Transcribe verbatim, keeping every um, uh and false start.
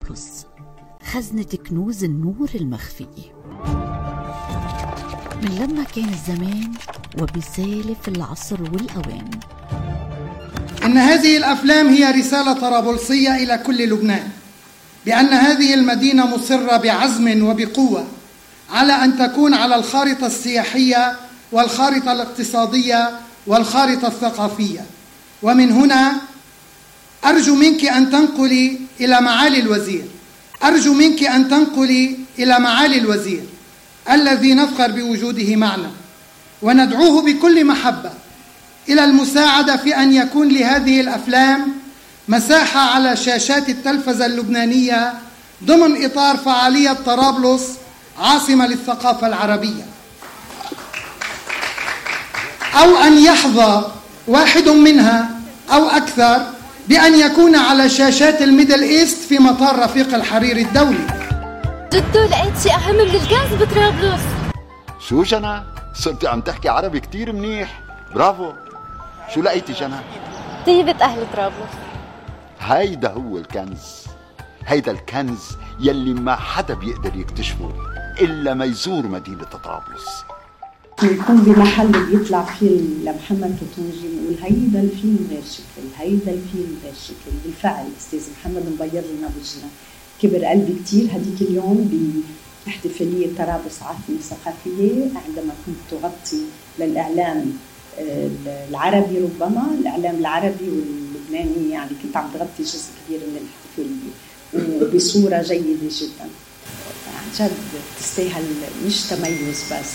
طرابلس خزنة كنوز النور المخفية. من لما كان الزمان وبسالف العصر والأوان. إن هذه الأفلام هي رسالة طرابلسية إلى كل لبنان بأن هذه المدينة مصرة بعزم وبقوة على أن تكون على الخارطة السياحية والخارطة الاقتصادية والخارطة الثقافية. ومن هنا أرجو منك أن تنقلي إلى معالي الوزير أرجو منك أن تنقلي إلى معالي الوزير الذي نفخر بوجوده معنا، وندعوه بكل محبة إلى المساعدة في أن يكون لهذه الأفلام مساحة على شاشات التلفزة اللبنانية ضمن إطار فعالية طرابلس عاصمة للثقافة العربية، أو أن يحظى واحد منها أو أكثر بأن يكون على شاشات الميدل إيست في مطار رفيق الحريري الدولي. جدو لقيت شيء أهم من الكنز بطرابلس. شو جنى؟ صرتي عم تحكي عربي كتير منيح، برافو. شو لقيتي جنى؟ طيبة أهل طرابلس. هيدا هو الكنز، هيدا الكنز يلي ما حدا بيقدر يكتشفه إلا ما يزور مدينة طرابلس. يكون بمحل بيطلع فيه لمحمد توتونجي نقول هيدا الفيلم غير شكل، هيدا الفيلم غير شكل. بالفعل أستاذ محمد مبيض لنا وجهنا، كبر قلبي كتير هديك اليوم باحتفالية طرابلس عاصمة ثقافية عندما كنت تغطي للإعلام العربي، ربما الإعلام العربي واللبناني، يعني كنت عم تغطي جزء كبير من الاحتفالية وبصورة جيدة جدا. عن جد تستاهل مش تميز بس